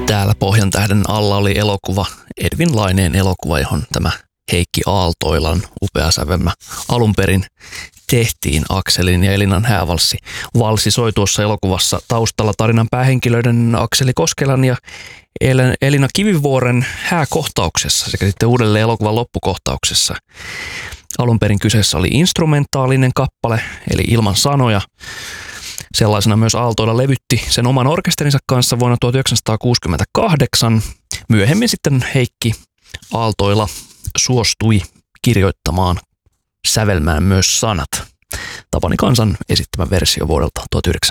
Täällä Pohjantähden alla oli elokuva, Edvin Laineen elokuva, johon tämä Heikki Aaltoilan upea sävelmä alun perin tehtiin. Akselin ja Elinan häävalssi. Valssi soi tuossa elokuvassa taustalla tarinan päähenkilöiden Akseli Koskelan ja Elina Kivivuoren hääkohtauksessa sekä sitten uudelleen elokuvan loppukohtauksessa. Alun perin kyseessä oli instrumentaalinen kappale, eli ilman sanoja. Sellaisena myös Aaltoila levytti sen oman orkesterinsa kanssa vuonna 1968. Myöhemmin sitten Heikki Aaltoila suostui kirjoittamaan, sävelmään myös sanat. Tapani Kansan esittämä versio vuodelta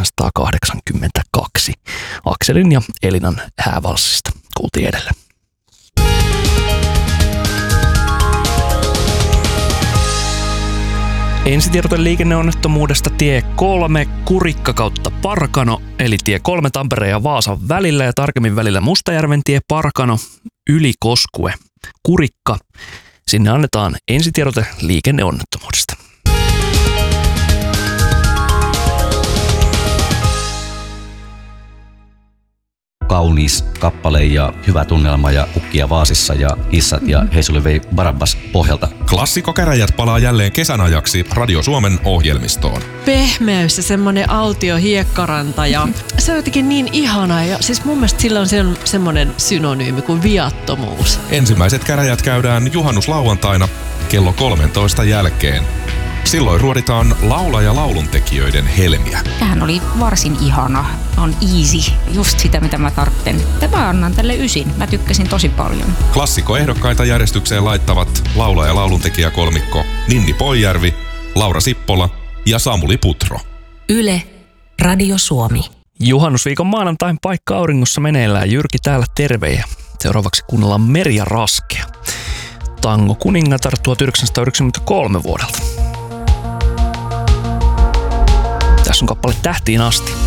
1982. Akselin ja Elinan häävalssista kuultiin edellä. Ensitiedote liikenneonnettomuudesta tie 3 Kurikka kautta Parkano, eli tie 3 Tampereen ja Vaasan välillä ja tarkemmin välillä Mustajärven tie Parkano, Ylikoskue, Kurikka. Sinne annetaan ensitiedote liikenneonnettomuudesta. Kaunis kappale ja hyvä tunnelma ja Ukkia Vaasissa ja Hissat ja Heisuli vei Barabbas pohjalta. Klassikkokäräjät palaa jälleen kesän ajaksi Radio Suomen ohjelmistoon. Pehmeys ja semmonen autio hiekkaranta ja se on jotenkin niin ihana ja siis mun mielestä sillä on semmonen synonyymi kuin viattomuus. Ensimmäiset käräjät käydään juhannuslauantaina kello 13 jälkeen. Silloin ruoditaan ja lauluntekijöiden helmiä. Tämähän oli varsin ihana. On easy. Just sitä, mitä mä tarvitsen. Mä annan tälle 9. Mä tykkäsin tosi paljon. Klassikkoehdokkaita järjestykseen laittavat ja lauluntekijäkolmikko Ninni Poijärvi, Laura Sippola ja Samuli Putro. Yle, Radio Suomi. Juhannusviikon maanantain paikka auringossa meneillään. Jyrki täällä terve ja seuraavaksi kuunnellaan Merja Raskea. Tango kuningatar 1993 vuodelta. Tässä on kappale Tähtiin asti.